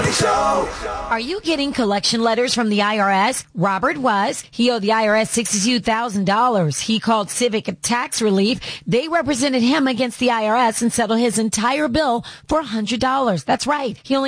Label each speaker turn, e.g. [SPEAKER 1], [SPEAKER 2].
[SPEAKER 1] Show.
[SPEAKER 2] Are you getting collection letters from the IRS? Robert was. He owed the IRS $62,000. He called Civic Tax Relief. They represented him against the IRS and settled his entire bill for $100. That's right. He only